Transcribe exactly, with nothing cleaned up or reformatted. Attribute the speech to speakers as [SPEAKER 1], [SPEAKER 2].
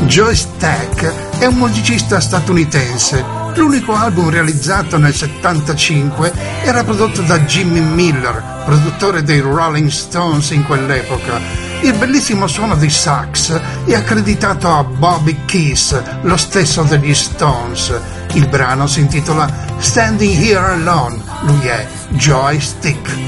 [SPEAKER 1] Joystick è un musicista statunitense. L'unico album realizzato nel settantacinque era prodotto da Jimmy Miller, produttore dei Rolling Stones in quell'epoca. Il bellissimo suono dei sax è accreditato a Bobby Keys, lo stesso degli Stones. Il brano si intitola Standing Here Alone, lui è Joystick.